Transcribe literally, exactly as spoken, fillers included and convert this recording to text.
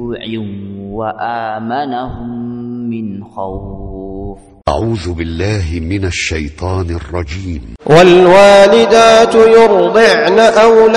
جوع وآمنهم من خوف. أعوذ بالله من الشيطان الرجيم. والوالدات يرضعن أولادهن